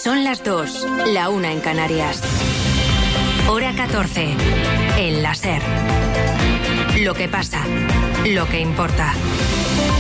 Son las 2, la 1 en Canarias. Hora 14, en la SER. Lo que pasa, lo que importa.